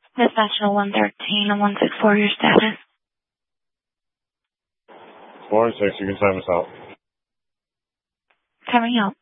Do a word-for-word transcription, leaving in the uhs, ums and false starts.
Miss National one thirteen and one six four, your status. four and six, you can time us out. Coming out.